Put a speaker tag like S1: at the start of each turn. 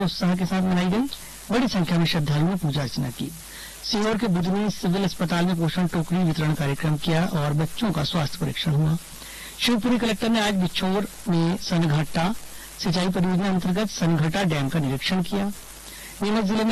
S1: उत्साह के साथ मनाई गई। बड़ी संख्या में श्रद्धालुओं ने पूजा अर्चना की। सीहोर के बुधनी सिविल अस्पताल में पोषण टोकरी वितरण कार्यक्रम किया और बच्चों का स्वास्थ्य परीक्षण हुआ। शिवपुरी कलेक्टर ने आज बिछोर में सनघट्टा सिंचाई परियोजना अंतर्गत सनघटा डैम का निरीक्षण किया। नीमच जिले में